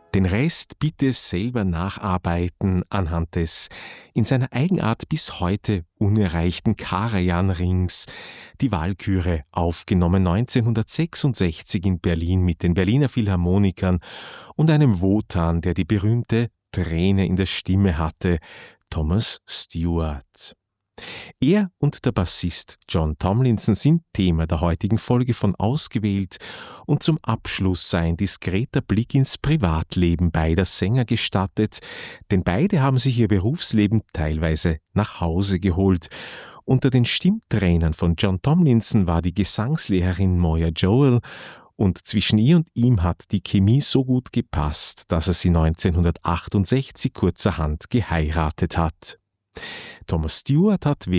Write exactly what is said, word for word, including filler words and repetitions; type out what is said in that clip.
Den Rest bitte selber nacharbeiten anhand des in seiner Eigenart bis heute unerreichten Karajan-Rings, die Walküre, aufgenommen neunzehnhundertsechsundsechzig in Berlin mit den Berliner Philharmonikern und einem Wotan, der die berühmte Träne in der Stimme hatte, Thomas Stewart. Er und der Bassist John Tomlinson sind Thema der heutigen Folge von Ausgewählt und zum Abschluss sei ein diskreter Blick ins Privatleben beider Sänger gestattet, denn beide haben sich ihr Berufsleben teilweise nach Hause geholt. Unter den Stimmtrainern von John Tomlinson war die Gesangslehrerin Moya Joel und zwischen ihr und ihm hat die Chemie so gut gepasst, dass er sie neunzehnhundertachtundsechzig kurzerhand geheiratet hat. Thomas Stewart hat